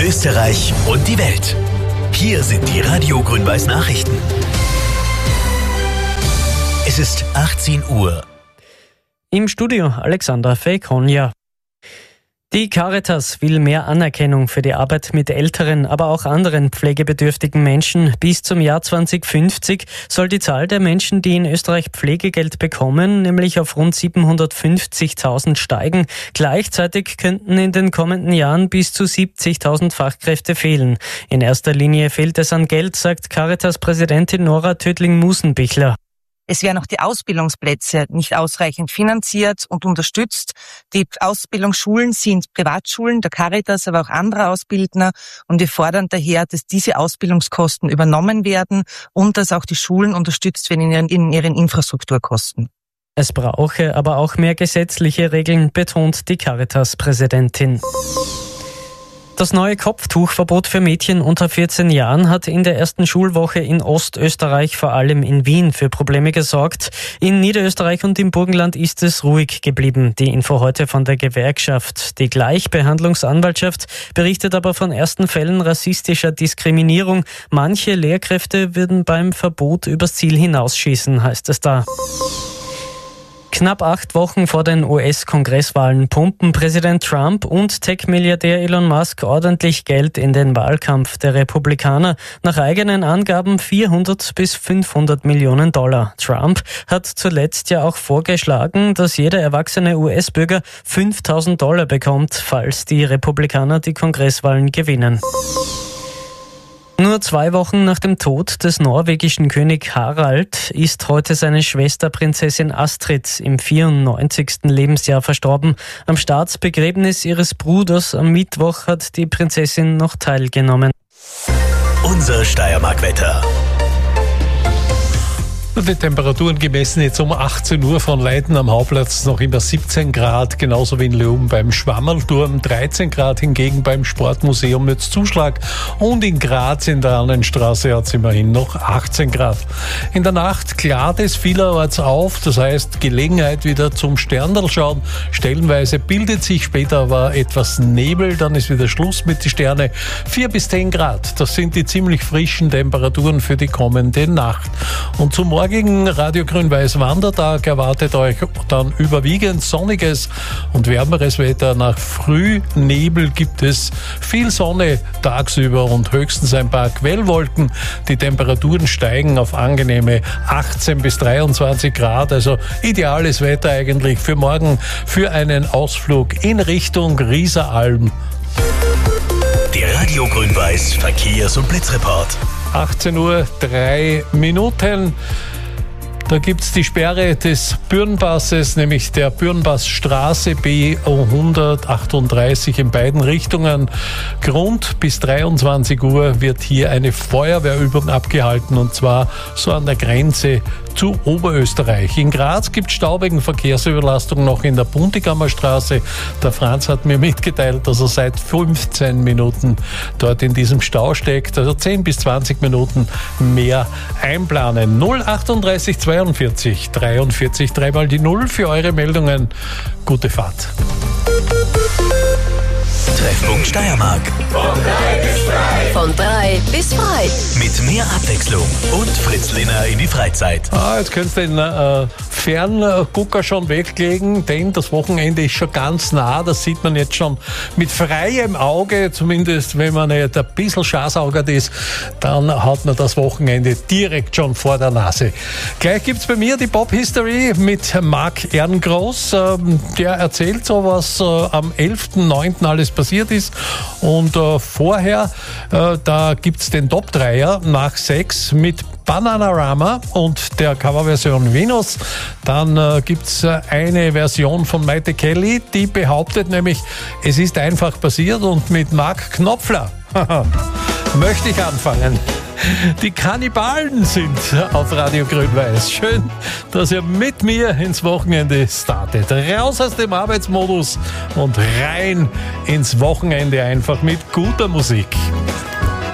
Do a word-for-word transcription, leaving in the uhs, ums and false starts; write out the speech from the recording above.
Österreich und die Welt. Hier sind die Radio Grün-Weiß Nachrichten. Es ist achtzehn Uhr. Im Studio Alexander Fekonja. Die Caritas will mehr Anerkennung für die Arbeit mit älteren, aber auch anderen pflegebedürftigen Menschen. Bis zum Jahr zwanzig fünfzig soll die Zahl der Menschen, die in Österreich Pflegegeld bekommen, nämlich auf rund siebenhundertfünfzigtausend steigen. Gleichzeitig könnten in den kommenden Jahren bis zu siebzigtausend Fachkräfte fehlen. In erster Linie fehlt es an Geld, sagt Caritas-Präsidentin Nora Tödling-Musenbichler. Es werden auch die Ausbildungsplätze nicht ausreichend finanziert und unterstützt. Die Ausbildungsschulen sind Privatschulen der Caritas, aber auch anderer Ausbildner. Und wir fordern daher, dass diese Ausbildungskosten übernommen werden und dass auch die Schulen unterstützt werden in ihren, in ihren Infrastrukturkosten. Es brauche aber auch mehr gesetzliche Regeln, betont die Caritas-Präsidentin. Das neue Kopftuchverbot für Mädchen unter vierzehn Jahren hat in der ersten Schulwoche in Ostösterreich, vor allem in Wien, für Probleme gesorgt. In Niederösterreich und im Burgenland ist es ruhig geblieben. Die Info heute von der Gewerkschaft. Die Gleichbehandlungsanwaltschaft berichtet aber von ersten Fällen rassistischer Diskriminierung. Manche Lehrkräfte würden beim Verbot übers Ziel hinausschießen, heißt es da. Knapp acht Wochen vor den U S-Kongresswahlen pumpen Präsident Trump und Tech-Milliardär Elon Musk ordentlich Geld in den Wahlkampf der Republikaner. Nach eigenen Angaben vierhundert bis fünfhundert Millionen Dollar. Trump hat zuletzt ja auch vorgeschlagen, dass jeder erwachsene U S-Bürger fünftausend Dollar bekommt, falls die Republikaner die Kongresswahlen gewinnen. Nur zwei Wochen nach dem Tod des norwegischen König Harald ist heute seine Schwester Prinzessin Astrid im vierundneunzigsten Lebensjahr verstorben. Am Staatsbegräbnis ihres Bruders am Mittwoch hat die Prinzessin noch teilgenommen. Unser Steiermark-Wetter. Die Temperaturen gemessen jetzt um achtzehn Uhr von Leiten am Hauptplatz noch immer siebzehn Grad, genauso wie in Leoben beim Schwammerlturm, dreizehn Grad hingegen beim Sportmuseum mit Zuschlag und in Graz in der Annenstraße hat es immerhin noch achtzehn Grad. In der Nacht klart es vielerorts auf, das heißt Gelegenheit wieder zum Sternerl schauen. Stellenweise bildet sich später aber etwas Nebel, dann ist wieder Schluss mit den Sternen. vier bis zehn Grad, das sind die ziemlich frischen Temperaturen für die kommende Nacht. Und zum Morgen Morgigen Radio Grün-Weiß Wandertag erwartet euch dann überwiegend sonniges und wärmeres Wetter. Nach Frühnebel gibt es viel Sonne tagsüber und höchstens ein paar Quellwolken. Die Temperaturen steigen auf angenehme achtzehn bis dreiundzwanzig Grad. Also ideales Wetter eigentlich für morgen für einen Ausflug in Richtung Rieseralm. Der Radio Grün-Weiß Verkehrs- und Blitzreport. achtzehn Uhr drei Minuten. Da gibt's die Sperre des Bürnpasses, nämlich der Bürnpassstraße B hundertachtunddreißig in beiden Richtungen. Grund bis dreiundzwanzig Uhr wird hier eine Feuerwehrübung abgehalten und zwar so an der Grenze zu Oberösterreich. In Graz gibt es Stau wegen Verkehrsüberlastung noch in der Buntigammerstraße. Der Franz hat mir mitgeteilt, dass er seit fünfzehn Minuten dort in diesem Stau steckt. Also zehn bis zwanzig Minuten mehr einplanen. null achtunddreißig zweiundvierzig dreiundvierzig, dreimal die Null für eure Meldungen. Gute Fahrt. Treffpunkt Steiermark. Von drei bis frei. Von drei bis frei. Mit mehr Abwechslung und Fritz Lehner in die Freizeit. Ah, jetzt könnt ihr den äh, Ferngucker schon weglegen, denn das Wochenende ist schon ganz nah. Das sieht man jetzt schon mit freiem Auge, zumindest wenn man nicht ein bisschen schasaugert ist, dann hat man das Wochenende direkt schon vor der Nase. Gleich gibt's bei mir die Pop History mit Marc Ehrengroß. Ähm, der erzählt so, was äh, am elften neunten alles passiert ist. Und äh, vorher, äh, da gibt's den Top-Dreier nach sechs mit Bananarama und der Coverversion Venus. Dann äh, gibt's äh, eine Version von Maite Kelly, die behauptet nämlich, es ist einfach passiert und mit Mark Knopfler möchte ich anfangen. Die Kannibalen sind auf Radio Grün-Weiß. Schön, dass ihr mit mir ins Wochenende startet. Raus aus dem Arbeitsmodus und rein ins Wochenende einfach mit guter Musik.